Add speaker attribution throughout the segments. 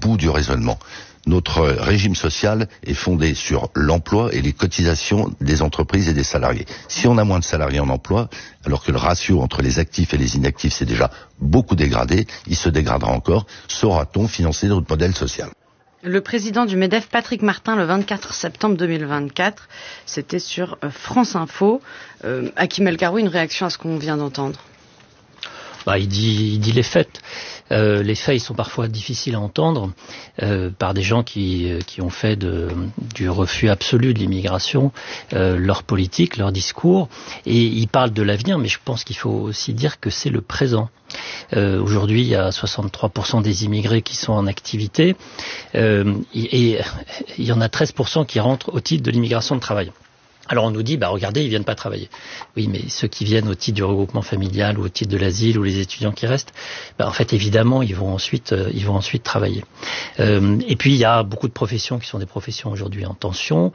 Speaker 1: bout du raisonnement. Notre régime social est fondé sur l'emploi et les cotisations des entreprises et des salariés. Si on a moins de salariés en emploi, alors que le ratio entre les actifs et les inactifs s'est déjà beaucoup dégradé, il se dégradera encore. Saura-t-on financer notre modèle social ?
Speaker 2: Le président du MEDEF, Patrick Martin, le 24 septembre 2024, c'était sur France Info. Hakim El Karoui, une réaction à ce qu'on vient d'entendre ?
Speaker 3: Il dit les faits. Les faits, ils sont parfois difficiles à entendre par des gens qui ont fait du refus absolu de l'immigration leur politique, leur discours. Et il parle de l'avenir, mais je pense qu'il faut aussi dire que c'est le présent. Aujourd'hui, il y a 63% des immigrés qui sont en activité et il y en a 13% qui rentrent au titre de l'immigration de travail. Alors on nous dit, regardez, ils viennent pas travailler. Oui, mais ceux qui viennent au titre du regroupement familial ou au titre de l'asile ou les étudiants qui restent, en fait, évidemment, ils vont ensuite travailler. Et puis il y a beaucoup de professions qui sont des professions aujourd'hui en tension,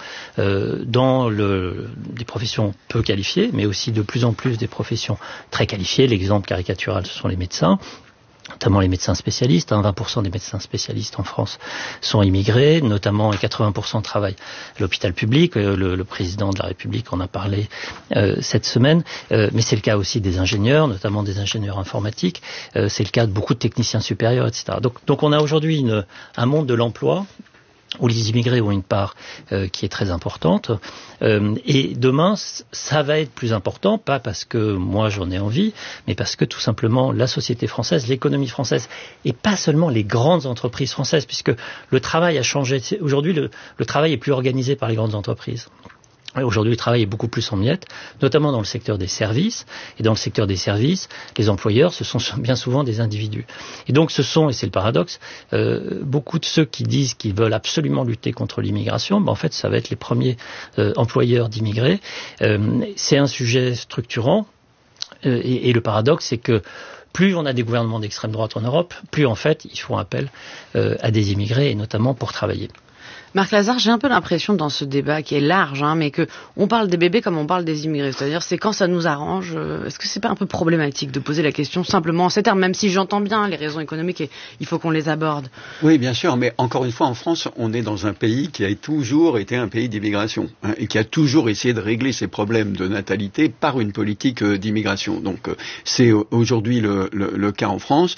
Speaker 3: des professions peu qualifiées, mais aussi de plus en plus des professions très qualifiées. L'exemple caricatural, ce sont les médecins. Notamment les médecins spécialistes, 20% des médecins spécialistes en France sont immigrés, notamment 80% travaillent à l'hôpital public, le président de la République en a parlé cette semaine, mais c'est le cas aussi des ingénieurs, notamment des ingénieurs informatiques, c'est le cas de beaucoup de techniciens supérieurs, etc. Donc on a aujourd'hui un monde de l'emploi où les immigrés ont une part qui est très importante. Et demain, ça va être plus important, pas parce que moi j'en ai envie, mais parce que tout simplement la société française, l'économie française, et pas seulement les grandes entreprises françaises, puisque le travail a changé. Aujourd'hui, le travail est plus organisé par les grandes entreprises. Aujourd'hui, le travail est beaucoup plus en miettes, notamment dans le secteur des services. Et dans le secteur des services, les employeurs, ce sont bien souvent des individus. Et donc, et c'est le paradoxe, beaucoup de ceux qui disent qu'ils veulent absolument lutter contre l'immigration, en fait, ça va être les premiers employeurs d'immigrés. C'est un sujet structurant. Et le paradoxe, c'est que plus on a des gouvernements d'extrême droite en Europe, plus en fait, ils font appel à des immigrés, et notamment pour travailler.
Speaker 2: Marc Lazare, j'ai un peu l'impression dans ce débat qui est large, mais que on parle des bébés comme on parle des immigrés. C'est-à-dire, c'est quand ça nous arrange. Est-ce que c'est pas un peu problématique de poser la question simplement en ces termes, même si j'entends bien les raisons économiques et il faut qu'on les aborde.
Speaker 4: Oui, bien sûr, mais encore une fois, en France, on est dans un pays qui a toujours été un pays d'immigration et qui a toujours essayé de régler ses problèmes de natalité par une politique d'immigration. Donc, c'est aujourd'hui le cas en France.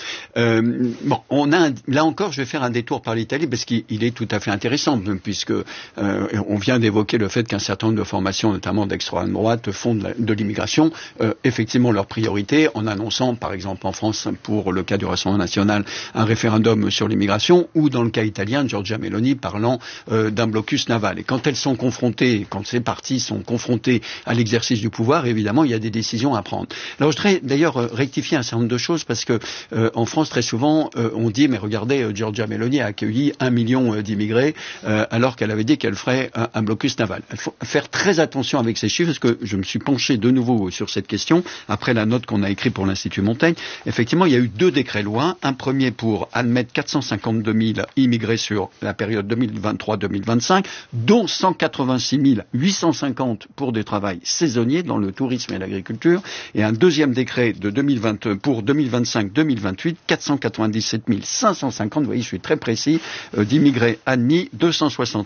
Speaker 4: Là encore, je vais faire un détour par l'Italie parce qu'il est tout à fait intéressant. Puisque on vient d'évoquer le fait qu'un certain nombre de formations, notamment d'extrême droite, font de l'immigration effectivement leur priorité, en annonçant, par exemple en France, pour le cas du Rassemblement national, un référendum sur l'immigration, ou dans le cas italien, Giorgia Meloni parlant d'un blocus naval. Et quand ces partis sont confrontés à l'exercice du pouvoir, évidemment, il y a des décisions à prendre. Alors, je voudrais d'ailleurs rectifier un certain nombre de choses, parce que en France, très souvent, on dit, mais regardez, Giorgia Meloni a accueilli 1 million d'immigrés, alors qu'elle avait dit qu'elle ferait un blocus naval. Il faut faire très attention avec ces chiffres, parce que je me suis penché de nouveau sur cette question, après la note qu'on a écrite pour l'Institut Montaigne. Effectivement, il y a eu 2 décrets-lois, un premier pour admettre 452 000 immigrés sur la période 2023-2025, dont 186 850 pour des travails saisonniers dans le tourisme et l'agriculture, et un deuxième décret pour 2025-2028, 497 550, vous voyez, je suis très précis, d'immigrés admis, 267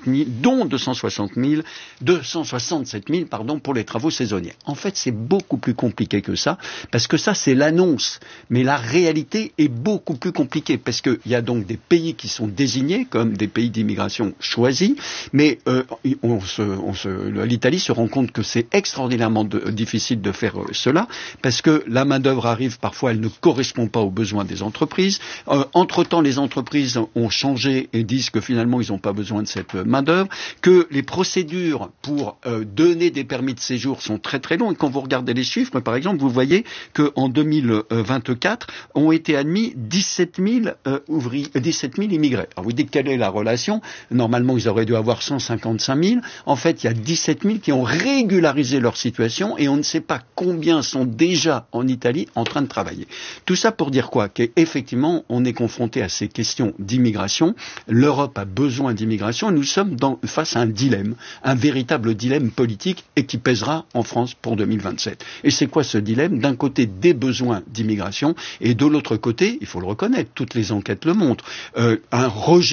Speaker 4: 000 pour les travaux saisonniers. En fait, c'est beaucoup plus compliqué que ça, parce que ça, c'est l'annonce. Mais la réalité est beaucoup plus compliquée, parce qu'il y a donc des pays qui sont désignés comme des pays d'immigration choisis, mais l'Italie se rend compte que c'est extraordinairement difficile de faire cela, parce que la main-d'œuvre arrive, parfois elle ne correspond pas aux besoins des entreprises. Entre-temps, les entreprises ont changé et disent que finalement, ils n'ont pas besoin de cette main-d'œuvre, que les procédures pour donner des permis de séjour sont très très longues. Quand vous regardez les chiffres, par exemple, vous voyez qu'en 2024 ont été admis 17 000 immigrés. Alors vous dites quelle est la relation? Normalement, ils auraient dû avoir 155 000. En fait, il y a 17 000 qui ont régularisé leur situation et on ne sait pas combien sont déjà en Italie en train de travailler. Tout ça pour dire quoi? Qu'effectivement, on est confronté à ces questions d'immigration. L'Europe a besoin d'immigration et nous sommes face à un dilemme, un véritable dilemme politique et qui pèsera en France pour 2027. Et c'est quoi ce dilemme? D'un côté, des besoins d'immigration et de l'autre côté, il faut le reconnaître, toutes les enquêtes le montrent, un rejet